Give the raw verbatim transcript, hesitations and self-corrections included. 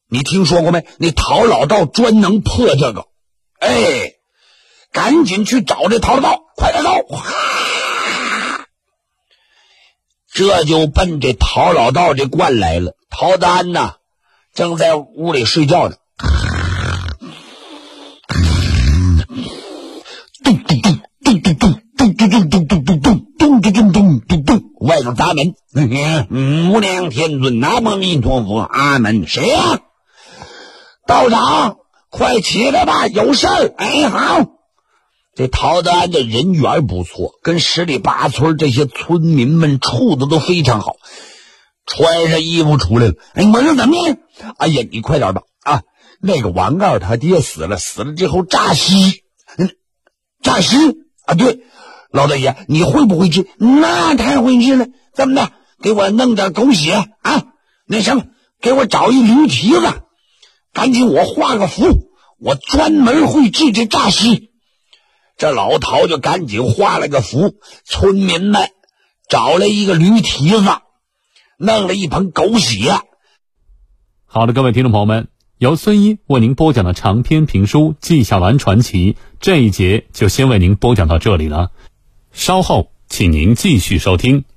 你听说过没？那陶老道专能破这个。哎，赶紧去找这陶老道，快点走！这就奔这陶老道这观来了。陶德安呐，正在屋里睡觉呢。咚咚咚咚咚咚咚咚咚咚咚咚咚咚咚咚咚咚，外头砸门。无量天尊，南无阿弥陀佛，阿门。谁呀？道长，快起来吧，有事儿。哎，好。这陶德安的人缘不错，跟十里八村这些村民们处的都非常好。穿上衣服出来了。哎，我说怎么样？哎呀，你快点吧。啊，那个王二他爹死了，死了之后诈尸。嗯，诈尸啊？对，老大爷，你会不会治？那太会治了。怎么的？给我弄点狗血啊！那什么，给我找一驴蹄子，赶紧我画个符，我专门会治这诈尸。这老陶就赶紧画了个符，村民们找了一个驴蹄子，弄了一盆狗血。 好的，各位听众朋友们，由孙一为您播讲的长篇评书《纪晓岚传奇》这一节就先为您播讲到这里了，稍后请您继续收听。